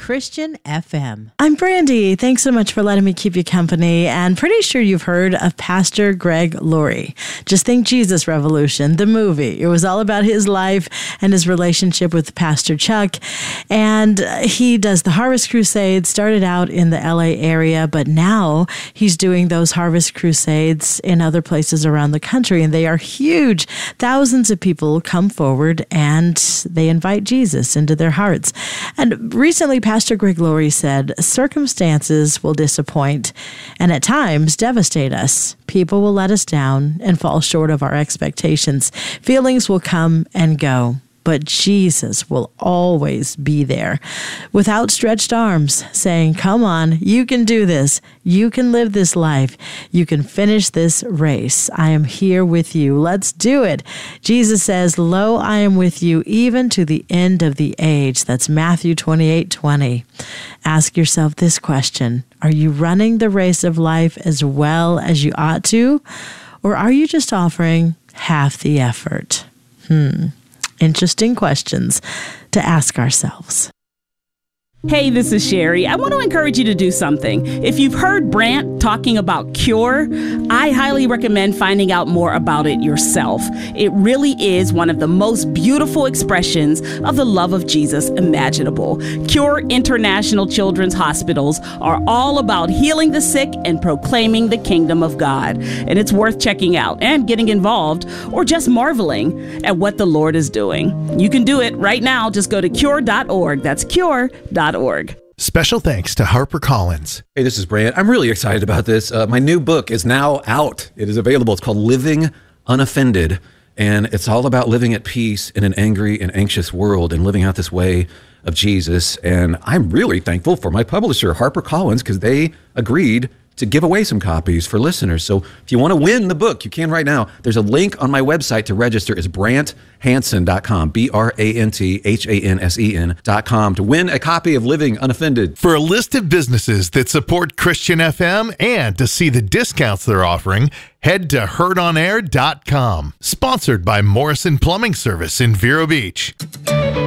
Christian FM. I'm Brandy. Thanks so much for letting me keep you company. And pretty sure you've heard of Pastor Greg Laurie. Just think Jesus Revolution, the movie. It was all about his life and his relationship with Pastor Chuck. And he does the Harvest Crusade, started out in the LA area, but now he's doing those Harvest Crusades in other places around the country. And they are huge. Thousands of people come forward and they invite Jesus into their hearts. And recently, Pastor Greg Laurie said, circumstances will disappoint and at times devastate us. People will let us down and fall short of our expectations. Feelings will come and go. But Jesus will always be there with outstretched arms saying, come on, you can do this. You can live this life. You can finish this race. I am here with you. Let's do it. Jesus says, lo, I am with you even to the end of the age. That's Matthew 28:20. Ask yourself this question. Are you running the race of life as well as you ought to? Or are you just offering half the effort? Interesting questions to ask ourselves. Hey, this is Sherry. I want to encourage you to do something. If you've heard Brant talking about Cure, I highly recommend finding out more about it yourself. It really is one of the most beautiful expressions of the love of Jesus imaginable. Cure International Children's Hospitals are all about healing the sick and proclaiming the kingdom of God. And it's worth checking out and getting involved or just marveling at what the Lord is doing. You can do it right now. Just go to cure.org. That's cure.org. Special thanks to HarperCollins. Hey, this is Brant. I'm really excited about this. My new book is now out. It is available. It's called Living Unoffended, and it's all about living at peace in an angry and anxious world and living out this way of Jesus. And I'm really thankful for my publisher, HarperCollins, because they agreed to give away some copies for listeners. So if you want to win the book, you can right now. There's a link on my website to register. It's BrantHansen.com, BrantHansen.com, to win a copy of Living Unoffended. For a list of businesses that support Christian FM and to see the discounts they're offering, head to heardonair.com. Sponsored by Morrison Plumbing Service in Vero Beach.